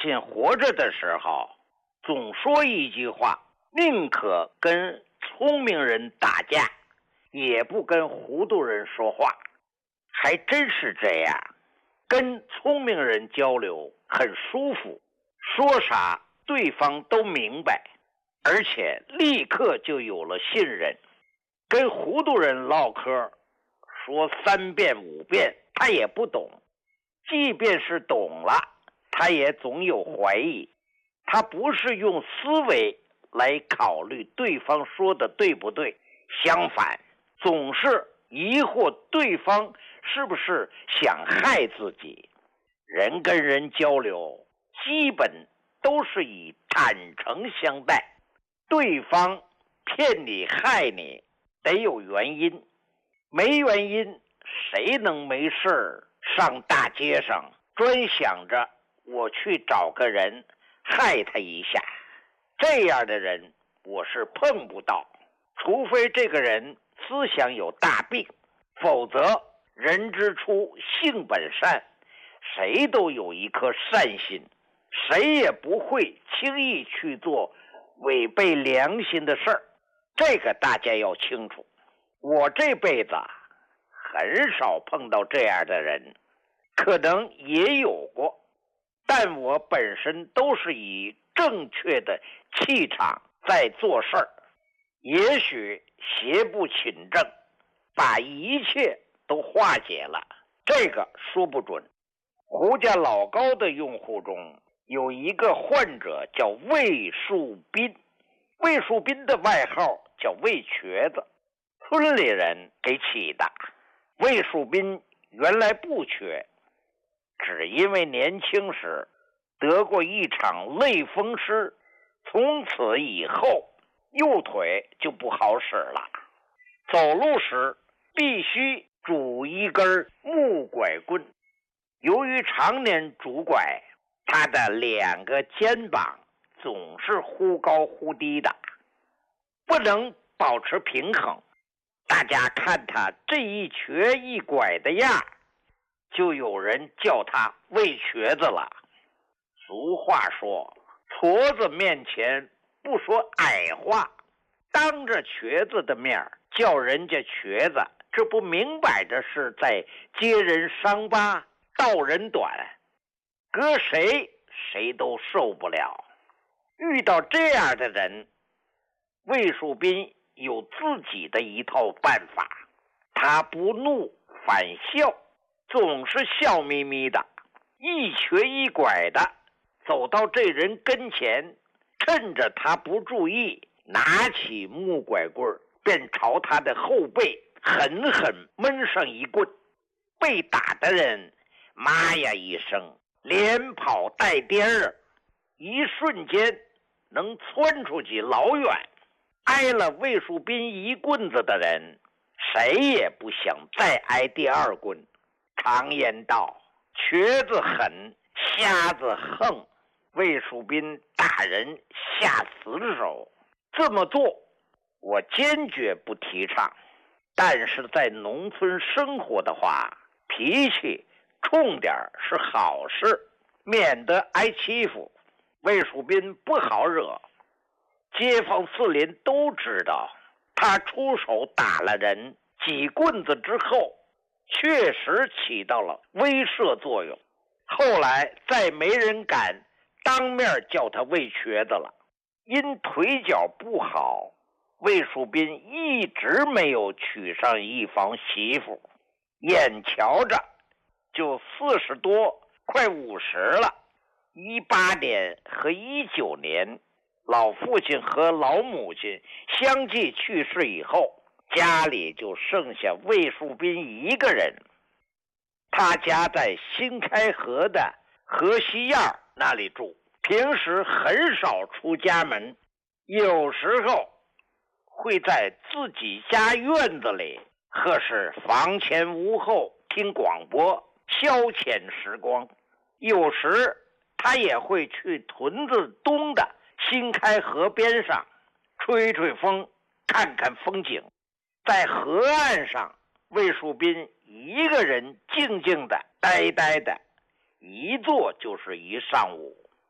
亲活着的时候总说一句话，宁可跟聪明人打架，也不跟糊涂人说话。还真是这样，跟聪明人交流很舒服，说啥对方都明白，而且立刻就有了信任。跟糊涂人唠嗑，说3遍5遍他也不懂，即便是懂了，他也总有怀疑。他不是用思维来考虑对方说的对不对，相反，总是疑惑对方是不是想害自己。人跟人交流基本都是以坦诚相待，对方骗你害你得有原因，没原因谁能没事上大街上专想着我去找个人害他一下？这样的人我是碰不到，除非这个人思想有大病，否则人之初性本善，谁都有一颗善心，谁也不会轻易去做违背良心的事儿。这个大家要清楚。我这辈子很少碰到这样的人，可能也有过，但我本身都是以正确的气场在做事儿，也许邪不侵正，把一切都化解了，这个说不准。胡家老高的用户中有一个患者叫魏树斌，魏树斌的外号叫魏瘸子，村里人给起的。魏树斌原来不瘸，只因为年轻时得过一场类风湿，从此以后右腿就不好使了，走路时必须拄一根木拐棍。由于常年拄拐，他的2个肩膀总是忽高忽低的，不能保持平衡。大家看他这一瘸一拐的样，就有人叫他魏瘸子了。俗话说，矬子面前不说矮话，当着瘸子的面叫人家瘸子，这不明摆着是在揭人伤疤道人短，搁谁都受不了。遇到这样的人，魏树斌有自己的一套办法，他不怒反笑，总是笑眯眯的，一瘸一拐的走到这人跟前，趁着他不注意，拿起木拐棍便朝他的后背狠狠闷上一棍。被打的人妈呀一声，连跑带颠儿，一瞬间能窜出去老远。挨了魏树斌一棍子的人，谁也不想再挨第2棍。常言道，瘸子狠，瞎子横。魏树斌打人下死手，这么做我坚决不提倡。但是在农村生活的话，脾气冲点是好事，免得挨欺负。魏树斌不好惹，街坊四邻都知道他出手打了人几棍子之后，确实起到了威慑作用。后来再没人敢当面叫他魏瘸子了。因腿脚不好，魏树斌一直没有娶上一房媳妇，眼瞧着就40多快50了。18年和19年，老父亲和老母亲相继去世以后，家里就剩下魏树斌一个人。他家在新开河的河西院那里住，平时很少出家门，有时候会在自己家院子里或是房前屋后听广播消遣时光。有时他也会去屯子东的新开河边上吹吹风，看看风景。在河岸上，魏树斌一个人静静的呆呆的，一坐就是一上午。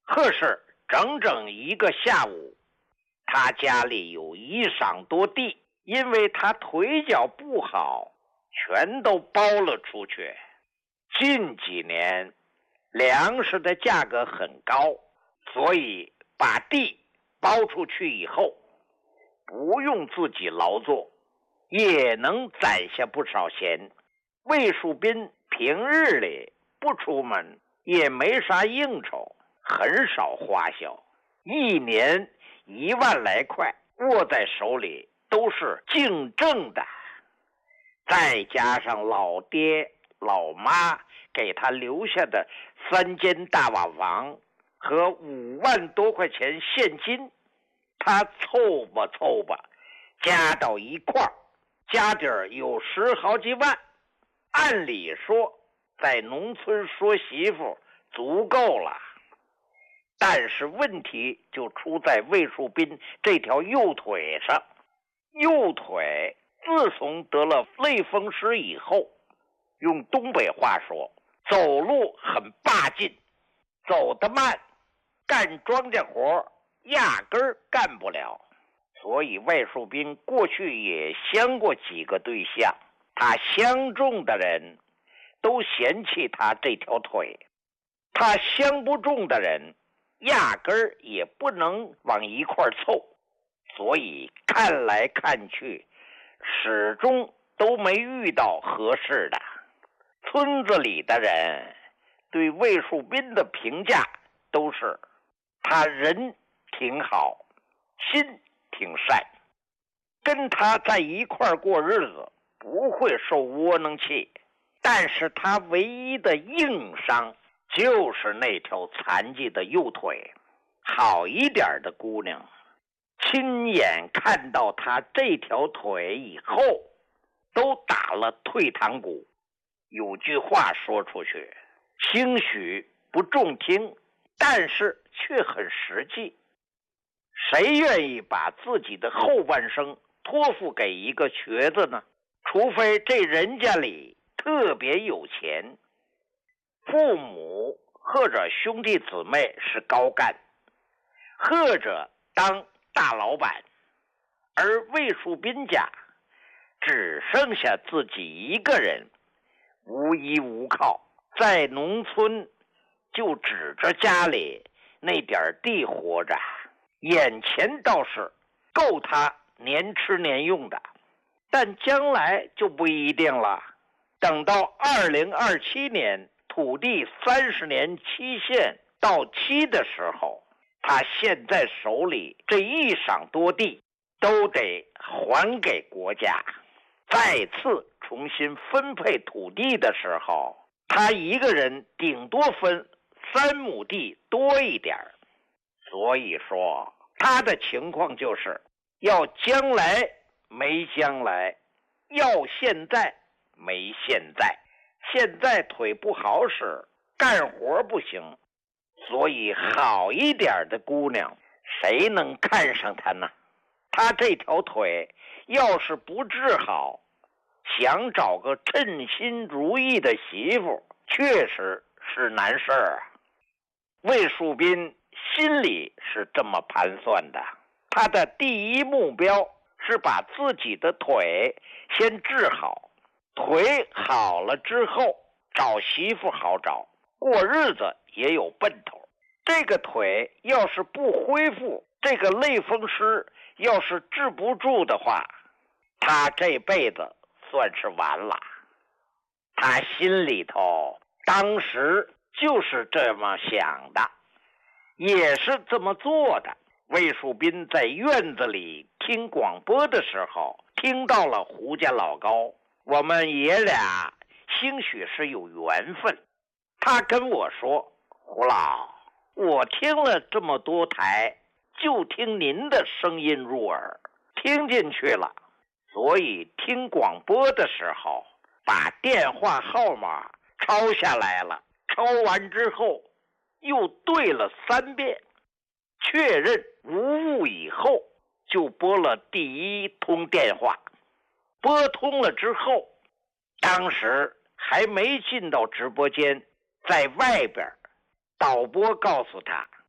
可是整整一个下午，他家里有1晌多地，因为他腿脚不好，全都包了出去。近几年粮食的价格很高，所以把地包出去以后，不用自己劳作，也能攒下不少钱。魏树斌平日里不出门，也没啥应酬，很少花销，一年1万来块握在手里都是净挣的。再加上老爹老妈给他留下的3间大瓦房和5万多块钱现金，他凑吧凑吧，加到一块儿，家底儿有10好几万。按理说在农村说媳妇足够了，但是问题就出在魏树斌这条右腿上。右腿自从得了类风湿以后，用东北话说，走路很霸劲，走得慢，干庄稼活压根儿干不了。所以魏树斌过去也相过几个对象，他相中的人都嫌弃他这条腿，他相不中的人压根儿也不能往一块凑，所以看来看去始终都没遇到合适的。村子里的人对魏树斌的评价都是他人挺好，心挺善，跟他在一块过日子不会受窝囊气。但是他唯一的硬伤就是那条残疾的右腿。好一点的姑娘亲眼看到他这条腿以后都打了退堂鼓。有句话说出去，兴许不中听，但是却很实际。谁愿意把自己的后半生托付给一个瘸子呢？除非这人家里特别有钱，父母或者兄弟姊妹是高干，或者当大老板，而魏树斌家只剩下自己一个人，无依无靠，在农村就指着家里那点地活着，眼前倒是够他年吃年用的，但将来就不一定了。等到2027年土地30年期限到期的时候，他现在手里这1晌多地都得还给国家。再次重新分配土地的时候，他一个人顶多分3亩地多一点。所以说他的情况就是要将来没将来，要现在没现在。现在腿不好使，干活不行，所以好一点的姑娘谁能看上他呢？他这条腿要是不治好，想找个称心如意的媳妇确实是难事儿啊。魏树斌心里是这么盘算的，他的第一目标是把自己的腿先治好，腿好了之后找媳妇好找，过日子也有奔头。这个腿要是不恢复，这个类风湿要是治不住的话，他这辈子算是完了。他心里头当时就是这么想的，也是这么做的。魏树斌在院子里听广播的时候，听到了胡家老高，我们爷俩兴许是有缘分。他跟我说，胡老，我听了这么多台，就听您的声音入耳，听进去了，所以听广播的时候把电话号码抄下来了，抄完之后又对了3遍，确认无误以后就拨了第一通电话。拨通了之后，当时还没进到直播间，在外边，导播告诉他，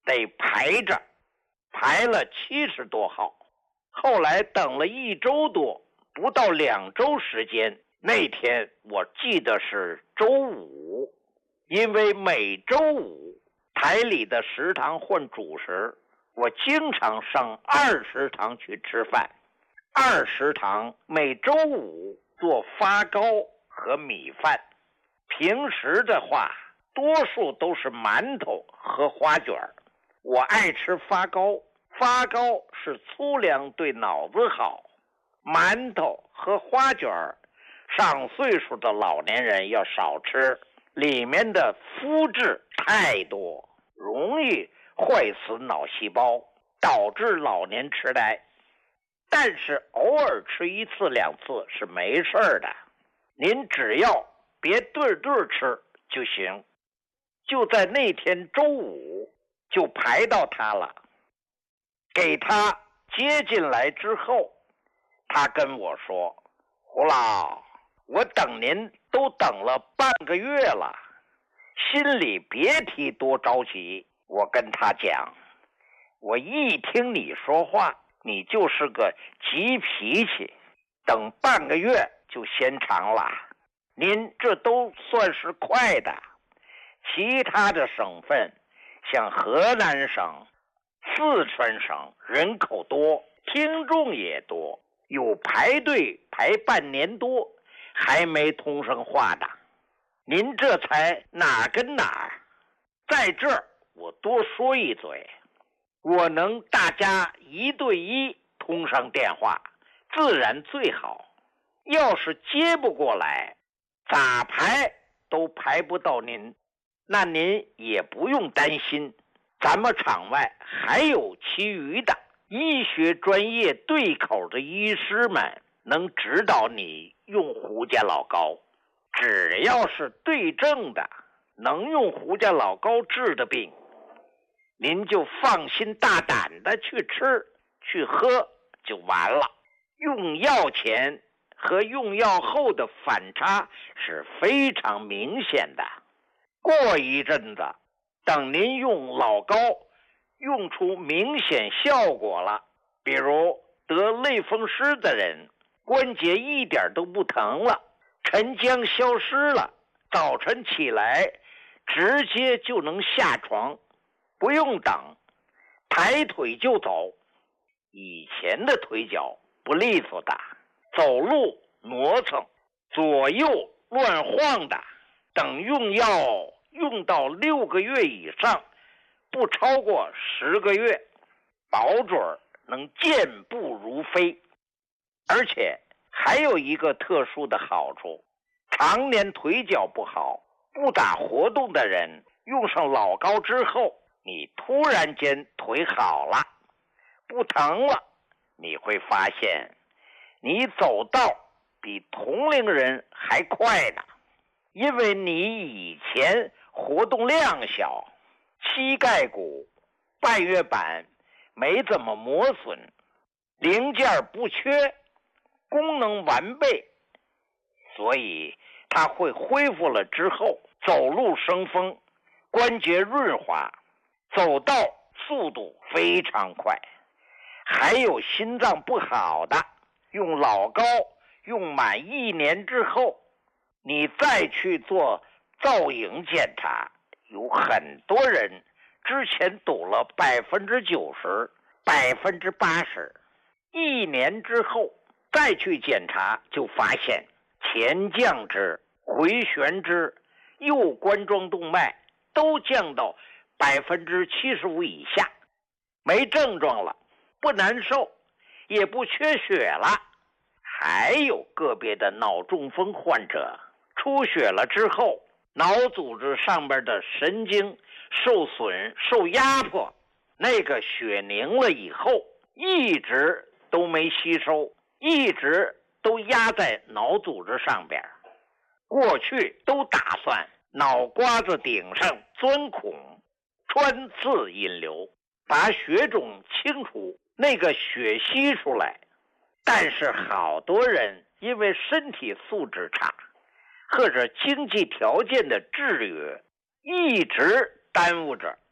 得排着，排了70多号。后来等了1周多，不到2周时间，那天我记得是周五，因为每周五台里的食堂换主食，我经常上2食堂去吃饭。2食堂每周五做发糕和米饭，平时的话多数都是馒头和花卷。我爱吃发糕，发糕是粗粮对脑子好，馒头和花卷上岁数的老年人要少吃，里面的麸质太多，容易坏死脑细胞，导致老年痴呆。但是偶尔吃1次2次是没事的，您只要别对吃就行。就在那天周五就排到他了，给他接进来之后，他跟我说：胡老，我等您都等了半个月了，心里别提多着急。我跟他讲，我一听你说话，你就是个急脾气，等半个月就嫌长了，您这都算是快的。其他的省份像河南省、四川省人口多，听众也多，有排队排半年多还没通上话的，您这才哪跟哪儿。在这儿我多说一嘴，我能大家1对1通上电话自然最好，要是接不过来，咋排都排不到您，那您也不用担心，咱们场外还有其余的医学专业对口的医师们能指导你用胡家老膏。只要是对症的，能用胡家老膏治的病，您就放心大胆的去吃去喝就完了。用药前和用药后的反差是非常明显的。过一阵子，等您用老膏用出明显效果了，比如得类风湿的人，关节一点都不疼了，沉僵消失了，早晨起来直接就能下床，不用等，抬腿就走。以前的腿脚不利索的，走路磨蹭，左右乱晃的，等用药用到6个月以上，不超过10个月，保准能健步如飞。而且还有一个特殊的好处，常年腿脚不好不咋活动的人，用上老膏之后，你突然间腿好了，不疼了，你会发现你走道比同龄人还快呢。因为你以前活动量小，膝盖骨、半月板没怎么磨损，零件不缺，功能完备，所以它会恢复了之后，走路生风，关节润滑，走道速度非常快。还有心脏不好的，用老膏用满1年之后，你再去做造影检查，有很多人之前堵了90%、80%， 1年之后再去检查，就发现前降支、回旋支、右冠状动脉都降到75%以下，没症状了，不难受，也不缺血了。还有个别的脑中风患者，出血了之后，脑组织上边的神经受损、受压迫，那个血凝了以后，一直都没吸收，一直都压在脑组织上边。过去都打算脑瓜子顶上钻孔，穿刺引流，把血肿清除，那个血吸出来。但是好多人因为身体素质差，或者经济条件的制约，一直耽误着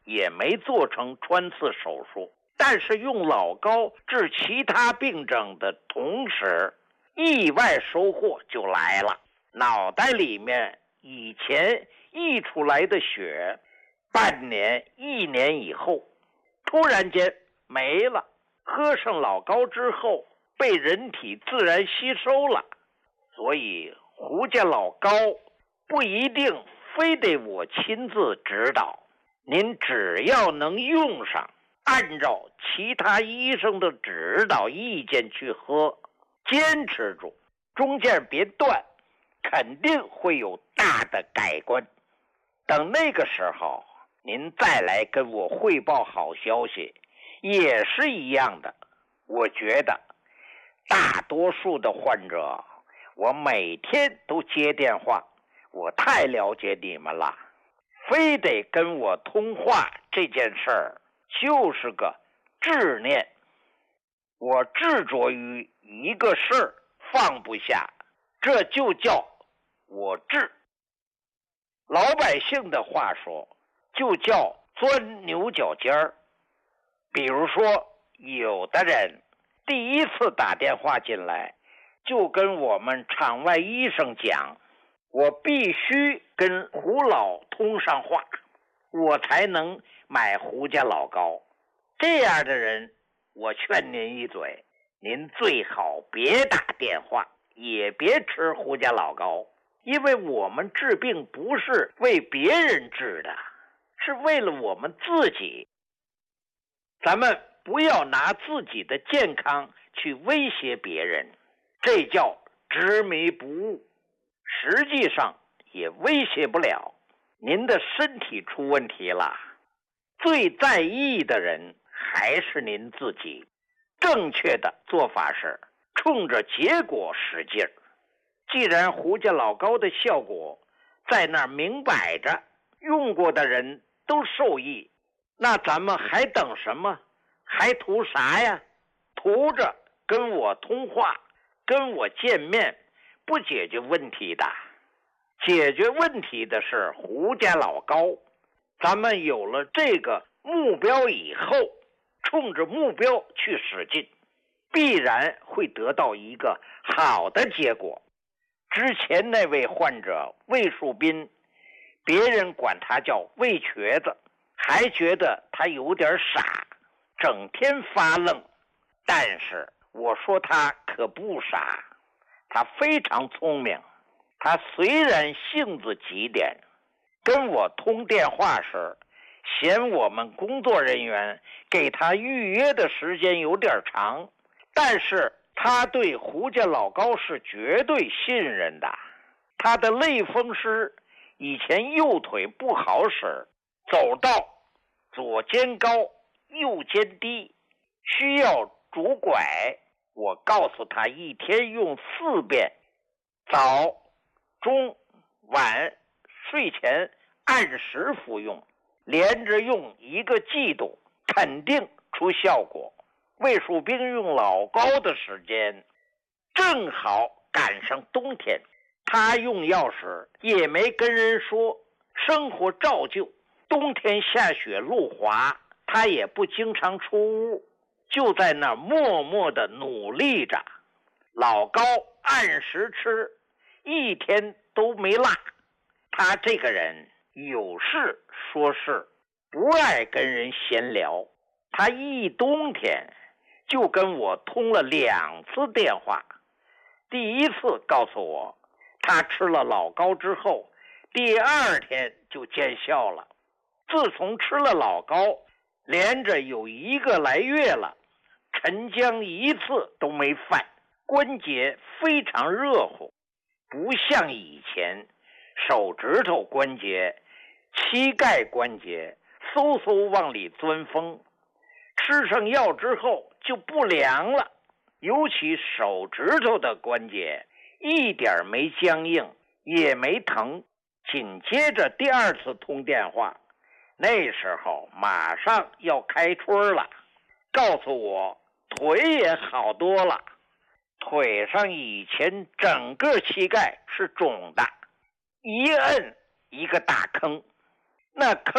也没做成穿刺手术，但是用老高治其他病症的同时，意外收获就来了。脑袋里面以前溢出来的血，半年、1年以后，突然间没了。喝上老高之后，被人体自然吸收了。所以胡家老高不一定非得我亲自指导，您只要能用上，按照其他医生的指导意见去喝，坚持住，中间别断，肯定会有大的改观。等那个时候您再来跟我汇报好消息，也是一样的。我觉得大多数的患者，我每天都接电话，我太了解你们了。非得跟我通话这件事儿，就是个执念。我执着于一个事儿放不下，这就叫我执。老百姓的话说，就叫钻牛角尖儿。比如说，有的人第一次打电话进来，就跟我们场外医生讲，我必须跟胡老通上话，我才能买胡家老高。这样的人，我劝您一嘴，您最好别打电话，也别吃胡家老高，因为我们治病不是为别人治的，是为了我们自己。咱们不要拿自己的健康去威胁别人，这叫执迷不悟，实际上也威胁不了。您的身体出问题了，最在意的人还是您自己。正确的做法是冲着结果使劲儿。既然胡家老高的效果在那儿明摆着，用过的人都受益，那咱们还等什么？还图啥呀？图着跟我通话，跟我见面，不解决问题的。解决问题的是胡家老高。咱们有了这个目标以后，冲着目标去使劲，必然会得到一个好的结果。之前那位患者魏树斌，别人管他叫魏瘸子，还觉得他有点傻，整天发愣。但是我说他可不傻，他非常聪明。他虽然性子急点，跟我通电话时嫌我们工作人员给他预约的时间有点长，但是他对胡家老高是绝对信任的。他的类风湿以前右腿不好使，走道左肩高右肩低，需要拄拐。我告诉他一天用4遍，早中晚睡前按时服用，连着用1个季度，肯定出效果。魏树斌用老高的时间正好赶上冬天，他用药时也没跟人说，生活照旧。冬天下雪路滑，他也不经常出屋，就在那儿默默地努力着。老高按时吃，一天都没落。他这个人有事说事，不爱跟人闲聊。他一冬天就跟我通了2次电话。第一次告诉我，他吃了老高之后，第2天就见效了。自从吃了老高，连着有1个来月了，晨僵1次都没犯，关节非常热乎，不像以前手指头关节、膝盖关节嗖嗖往里钻风，吃上药之后就不凉了。尤其手指头的关节一点没僵硬，也没疼。紧接着第2次通电话，那时候马上要开春了，告诉我腿也好多了。腿上以前整个膝盖是肿的，一摁一个大坑，那坑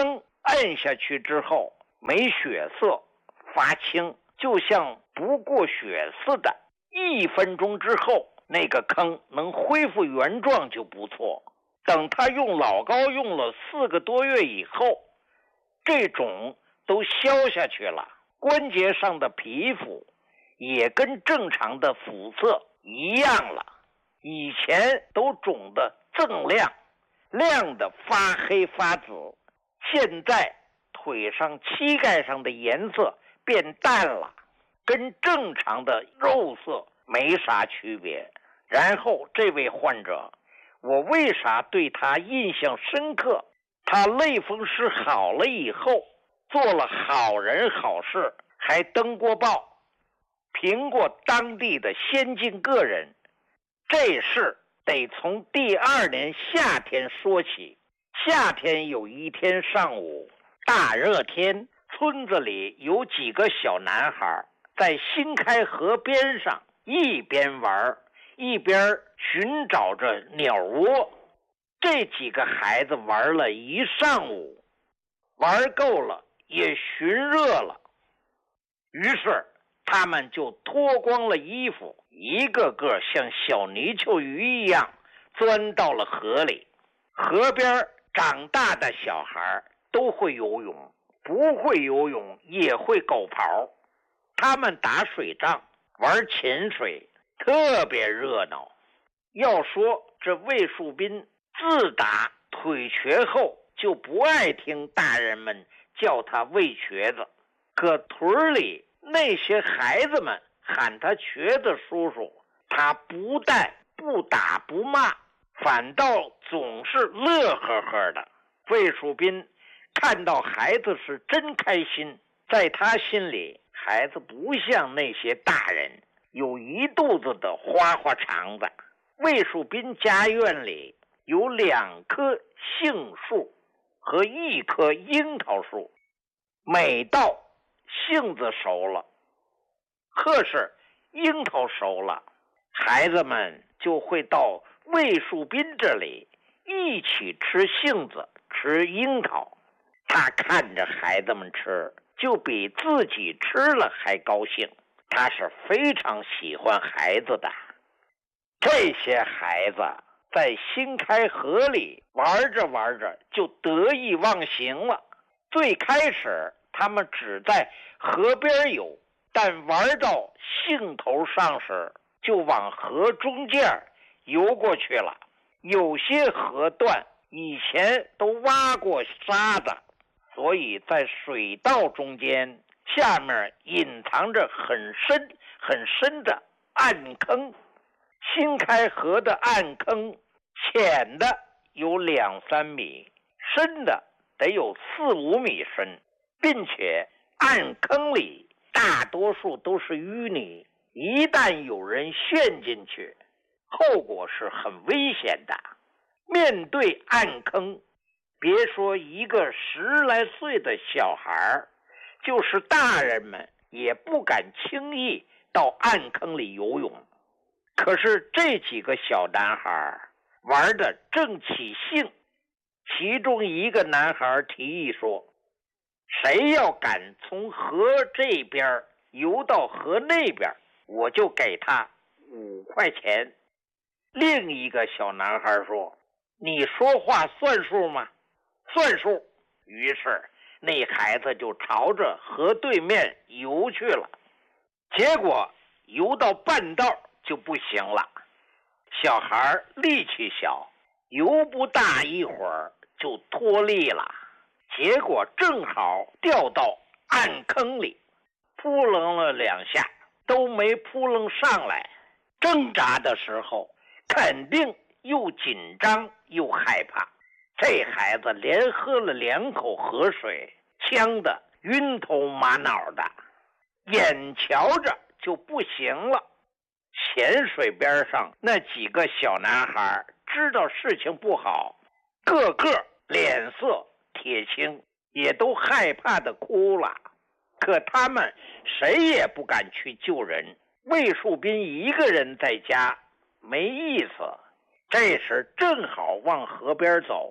按下去之后没血色，发青，就像不过血似的。1分钟之后，那个坑能恢复原状就不错。等他用老膏用了4个多月以后，这种都消下去了，关节上的皮肤也跟正常的肤色一样了。以前都肿得锃亮，亮得发黑发紫，现在腿上膝盖上的颜色变淡了，跟正常的肉色没啥区别。然后这位患者，我为啥对他印象深刻？他类风湿好了以后，做了好人好事，还登过报，评过当地的先进个人。这事得从第2年夏天说起。夏天有一天上午，大热天，村子里有几个小男孩在新开河边上一边玩一边寻找着鸟窝。这几个孩子玩了一上午，玩够了也寻热了，于是他们就脱光了衣服，一个个像小泥鳅鱼一样钻到了河里。河边长大的小孩都会游泳，不会游泳也会狗刨。他们打水仗，玩潜水，特别热闹。要说这魏树斌自打腿瘸后，就不爱听大人们叫他魏瘸子，可屯里那些孩子们喊他瘸子叔叔，他不但不打不骂，反倒总是乐呵呵的。魏树斌看到孩子是真开心，在他心里，孩子不像那些大人有一肚子的花花肠子。魏树斌家院里有2棵杏树和1棵樱桃树，每到杏子熟了，或是樱桃熟了，孩子们就会到魏树斌这里一起吃杏子，吃樱桃。他看着孩子们吃，就比自己吃了还高兴。他是非常喜欢孩子的。这些孩子在新开河里玩着玩着就得意忘形了。最开始他们只在河边游，但玩到兴头上时，就往河中间游过去了。有些河段以前都挖过沙子，所以在水道中间下面隐藏着很深很深的暗坑。新开河的暗坑浅的有2-3米，深的得有4-5米深，并且暗坑里大多数都是淤泥，一旦有人陷进去，后果是很危险的。面对暗坑，别说一个10来岁的小孩，就是大人们也不敢轻易到暗坑里游泳。可是这几个小男孩玩得正起兴，其中一个男孩提议说，谁要敢从河这边游到河那边，我就给他5块钱。另一个小男孩说，你说话算数吗？算数。于是那孩子就朝着河对面游去了。结果游到半道就不行了，小孩力气小，游不大一会儿就脱力了，结果正好掉到暗坑里，扑棱了2下都没扑棱上来。挣扎的时候肯定又紧张又害怕，这孩子连喝了2口河水，呛得晕头马脑的，眼瞧着就不行了。浅水边上那几个小男孩知道事情不好，个个脸色铁青，也都害怕的哭了。可他们谁也不敢去救人。魏树斌一个人在家没意思，这时正好往河边走，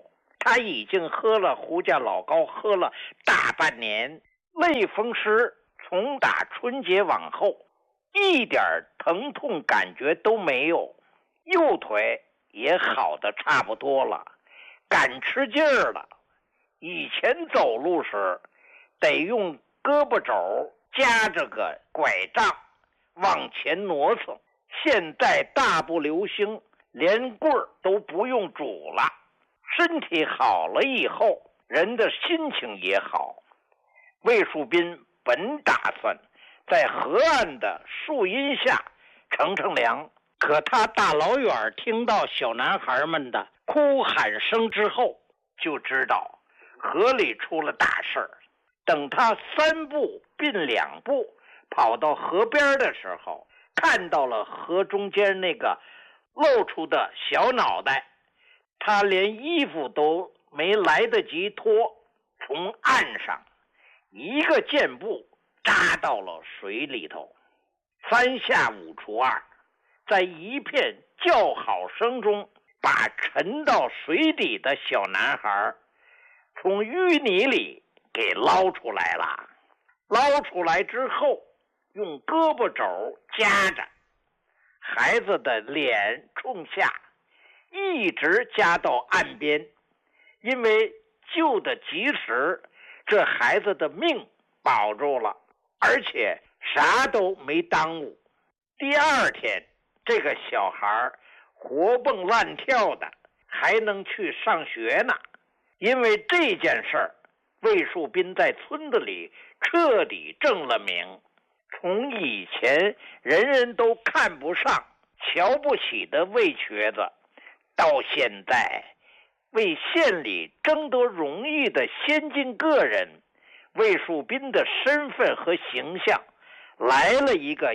他已经喝了胡家老高喝了大半年，类风湿从打春节往后一点疼痛感觉都没有，右腿也好的差不多了，敢吃劲儿了。以前走路时得用胳膊肘夹着个拐杖往前挪蹭，现在大步流星，连棍儿都不用拄了。身体好了以后，人的心情也好。魏树斌本打算在河岸的树荫下乘乘凉，可他大老远听到小男孩们的哭喊声之后，就知道河里出了大事儿。等他3步并2步跑到河边的时候，看到了河中间那个露出的小脑袋，他连衣服都没来得及脱，从岸上一个箭步扎到了水里头。3下5除2，在一片叫好声中，把沉到水底的小男孩从淤泥里给捞出来了。捞出来之后，用胳膊肘夹着，孩子的脸冲下，一直夹到岸边。因为救得及时，这孩子的命保住了，而且啥都没耽误。第2天，这个小孩活蹦乱跳的，还能去上学呢。因为这件事儿，魏树斌在村子里彻底正了名。从以前人人都看不上、瞧不起的魏瘸子，到现在为县里争得荣誉的先进个人，魏树斌的身份和形象来了一个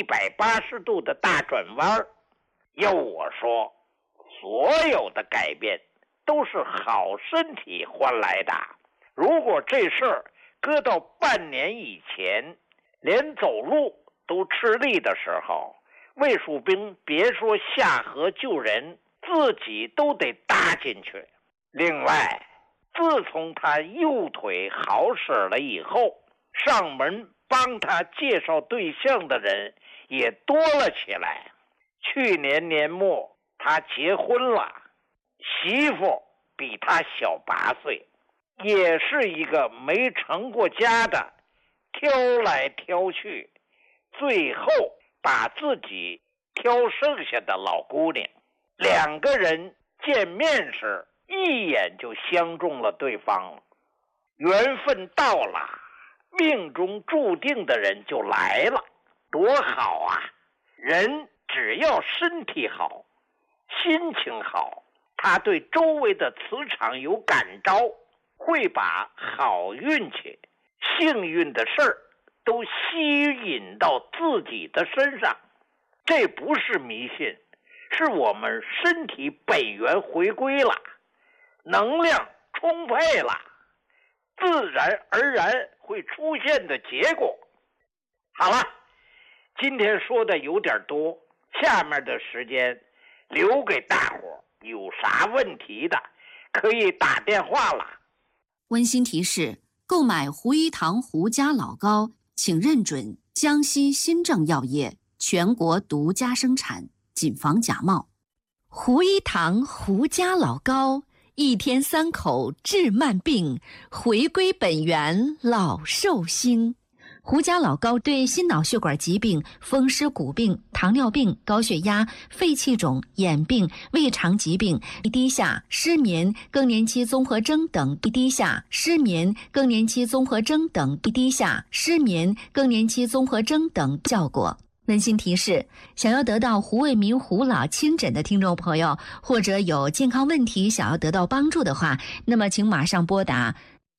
180度的大转弯。要我说，所有的改变都是好身体换来的。如果这事儿搁到半年以前，连走路都吃力的时候，魏树斌别说下河救人，自己都得搭进去。另外，自从他右腿好使了以后，上门帮他介绍对象的人也多了起来。去年年末他结婚了，媳妇比他小8岁，也是一个没成过家的，挑来挑去，最后把自己挑剩下的老姑娘。2个人见面时一眼就相中了对方了。缘分到了，命中注定的人就来了，多好啊！人只要身体好，心情好，他对周围的磁场有感召，会把好运气、幸运的事儿都吸引到自己的身上。这不是迷信，是我们身体本源回归了，能量充沛了，自然而然会出现的结果。好了，今天说的有点多，下面的时间留给大伙，有啥问题的可以打电话了。 温馨提示：购买胡一堂胡家老高，请认准江西新政药业全国独家生产，谨防假冒。 胡一堂胡家老高，1天3口治慢病，回归本源老寿星。胡家老高对心脑血管疾病、风湿骨病、糖尿病、高血压、肺气肿、眼病、胃肠疾病、低下、失眠、更年期综合征等低下、失眠、更年期综合征等低下、失眠、更年期综合征等效果。温馨提示：想要得到胡卫民胡老亲诊的听众朋友，或者有健康问题想要得到帮助的话，那么请马上拨打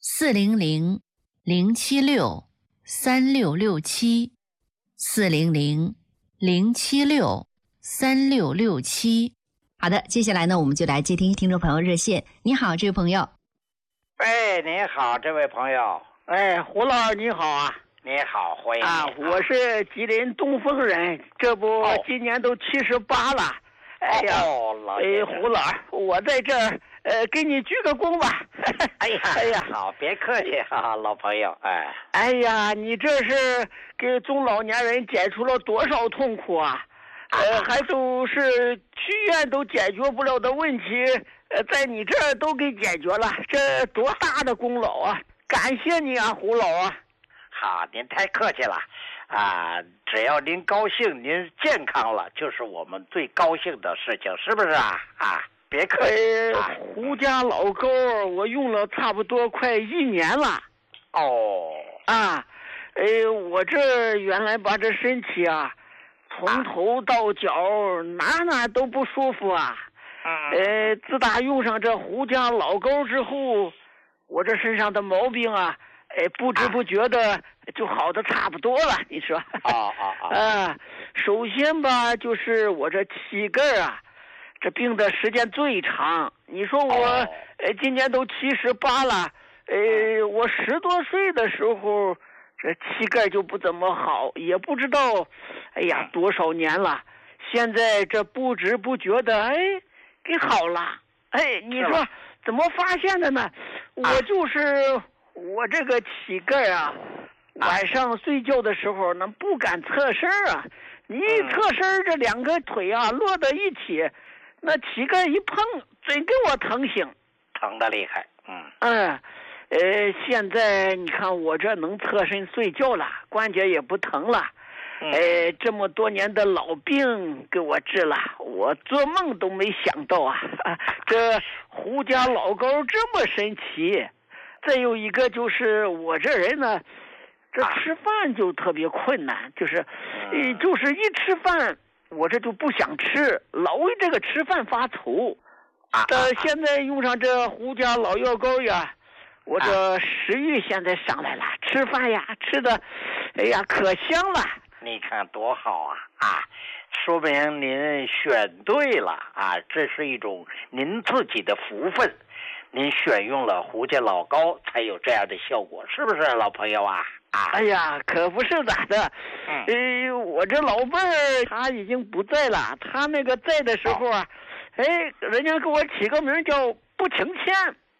400-076-3667 400-076-3667。好的，接下来呢，我们就来接听听众朋友热线。你好，这位朋友。 哎，你好，这位朋友。 哎，胡老师你好啊。 你好，欢迎啊！我是吉林东风人，这不今年都78了。哎呀， 老爷胡老师，我在这儿给你鞠个躬吧。 哎呀，好，别客气哈，老朋友。 哎呀，你这是给中老年人解除了多少痛苦啊！还都是去院都解决不了的问题，在你这儿都给解决了，这多大的功劳啊！感谢你啊，胡老啊！ 好，您太客气了啊！只要您高兴，您健康了，就是我们最高兴的事情，是不是啊？别客气。 胡家老膏我用了差不多快1年了。 哦。 我这原来把这身体啊，从头到脚哪都不舒服啊。自打用上这胡家老膏之后，我这身上的毛病啊，不知不觉的就好的差不多了。你说？首先吧，就是我这膝盖啊，这病的时间最长。你说我今年都78了，我10多岁的时候，这膝盖就不怎么好，也不知道，多少年了。现在这不知不觉的，给好了。你说怎么发现的呢？我就是我这个膝盖啊，晚上睡觉的时候呢不敢侧身啊。你一侧身，这2个腿啊落在一起，那膝盖一碰，真给我疼醒， 疼得厉害。 现在你看我这能侧身睡觉了，关节也不疼了。这么多年的老病给我治了，我做梦都没想到啊！这胡家老膏这么神奇。再有一个就是我这人呢，这吃饭就特别困难，就是一吃饭我这就不想吃，老为这个吃饭发愁。现在用上这胡家老药膏呀，我这食欲现在上来了，吃饭呀吃的，可香了。 你看多好啊！说明您选对了啊，这是一种您自己的福分，您选用了胡家老膏才有这样的效果，是不是老朋友啊？ 可不是咋的。我这老伴儿他已经不在了，他那个在的时候啊，人家给我起个名叫不请欠。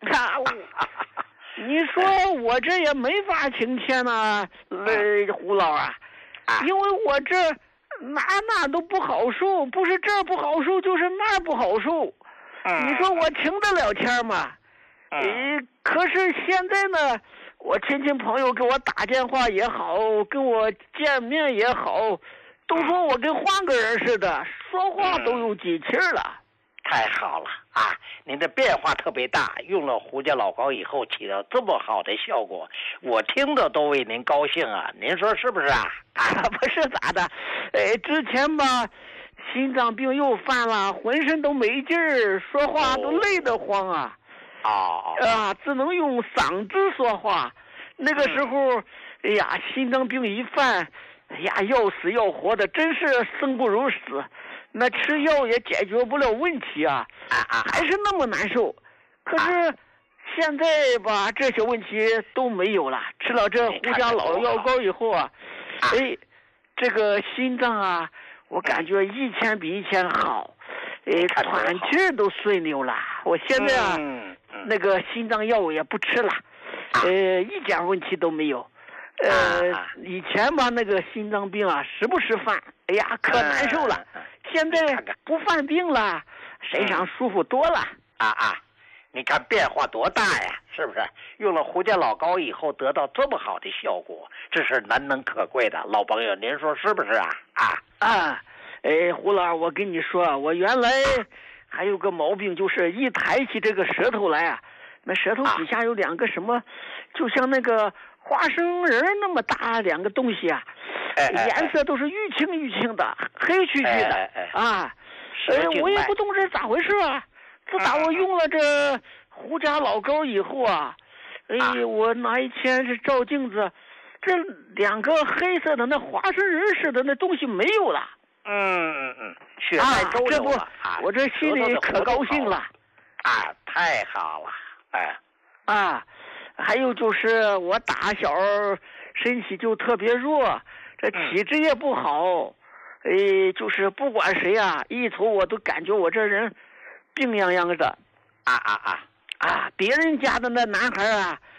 你说我这也没法请欠啊，胡老啊。因为我这哪都不好受，不是这不好受就是那不好受。你说我请得了钱吗？可是现在呢，我亲戚朋友给我打电话也好，跟我见面也好，都说我跟换个人似的，说话都有底气了。 太好了啊！您的变化特别大，用了胡家老膏以后起到这么好的效果，我听着都为您高兴啊！您说是不是啊？ 不是咋的，之前吧，心脏病又犯了，浑身都没劲儿，说话都累得慌啊。只能用嗓子说话。那个时候，心脏病一犯，要死要活的，真是生不如死。那吃药也解决不了问题啊，还是那么难受。可是现在吧，这些问题都没有了。吃了这胡家老药膏以后啊，这个心脏啊，我感觉一天比一天好，喘气都顺溜了。我现在啊，那个心脏药也不吃了，一点问题都没有。以前吧，那个心脏病啊，时不时犯，可难受了。现在不犯病了，身上舒服多了。 你看变化多大呀，是不是？用了胡家老膏以后得到这么好的效果，这是难能可贵的。老朋友，您说是不是啊？ 胡老，我跟你说，我原来还有个毛病，就是一抬起这个舌头来啊，那舌头底下有2个什么，就像那个花生仁那么大2个东西啊，颜色都是玉清玉清的，黑黢黢的我也不懂这咋回事啊。自打我用了这胡家老膏以后啊，我哪一天是照镜子，这2个黑色的那花生仁似的那东西没有了。 血脉周流了。 我这心里可高兴了。 太好了。 还有就是我打小身体就特别弱，这体质也不好，就是不管谁啊，一瞅我都感觉我这人病怏怏的。 啊啊啊！ 别人家的那男孩啊，